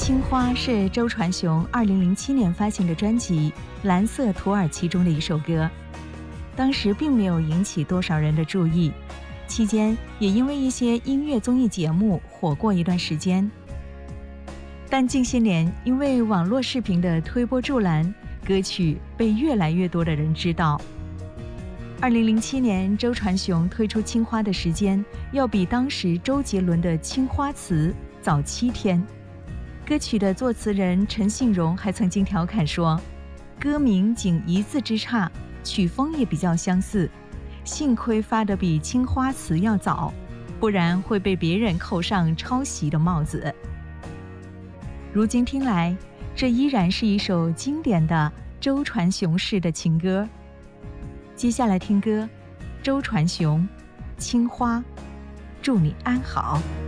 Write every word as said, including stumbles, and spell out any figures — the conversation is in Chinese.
青花是周传雄二零零七年发行的专辑《蓝色土耳其》中的一首歌，当时并没有引起多少人的注意，期间也因为一些音乐综艺节目火过一段时间。但近些年因为网络视频的推波助澜，歌曲被越来越多的人知道。二零零七年周传雄推出青花的时间要比当时周杰伦的青花瓷早七天。歌曲的作词人陈信荣还曾经调侃说，歌名仅一字之差，曲风也比较相似，幸亏发得比青花瓷要早，不然会被别人扣上抄袭的帽子。如今听来，这依然是一首经典的周传雄式的情歌。接下来听歌，周传雄《青花》，祝你安好。